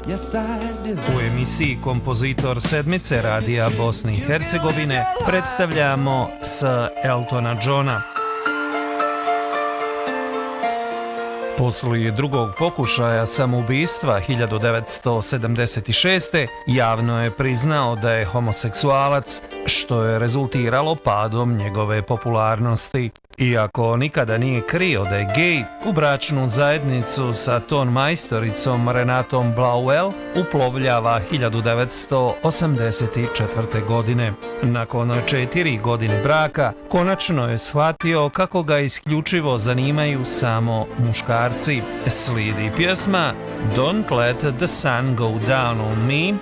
U emisiji Kompozitor sedmice Radija Bosne i Hercegovine predstavljamo S. Eltona Johna. Poslije drugog pokušaja samoubistva 1976. javno je priznao da je homoseksualac, što je rezultiralo padom njegove popularnosti. Iako nikada nije krio da je gej, u bračnu zajednicu sa ton majstoricom Renatom Blauel uplovljava 1984. godine. Nakon 4 godine braka, konačno je shvatio kako ga isključivo zanimaju samo muškarci. Slijedi pjesma Don't Let the Sun Go Down on Me